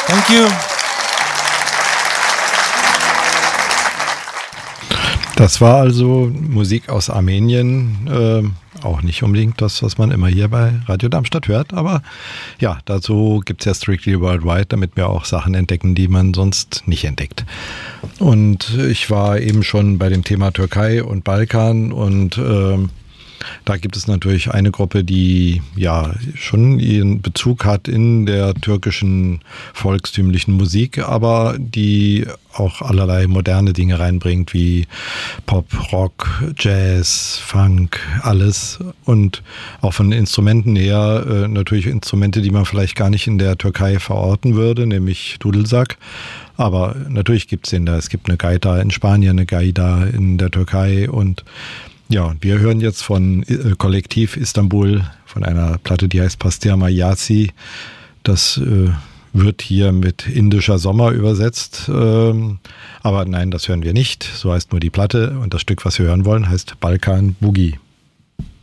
Thank you. Das war also Musik aus Armenien, auch nicht unbedingt das, was man immer hier bei Radio Darmstadt hört, aber ja, dazu gibt es ja Strictly Worldwide, damit wir auch Sachen entdecken, die man sonst nicht entdeckt. Und ich war eben schon bei dem Thema Türkei und Balkan und da gibt es natürlich eine Gruppe, die ja schon ihren Bezug hat in der türkischen volkstümlichen Musik, aber die auch allerlei moderne Dinge reinbringt, wie Pop, Rock, Jazz, Funk, alles. Und auch von den Instrumenten her natürlich Instrumente, die man vielleicht gar nicht in der Türkei verorten würde, nämlich Dudelsack. Aber natürlich gibt es den da. Es gibt eine Gaita in Spanien, eine Gaida in der Türkei und ja, wir hören jetzt von Kollektiv Istanbul, von einer Platte, die heißt Pastirma Yasi. Das wird hier mit indischer Sommer übersetzt. Aber nein, das hören wir nicht. So heißt nur die Platte. Und das Stück, was wir hören wollen, heißt Balkan Boogie.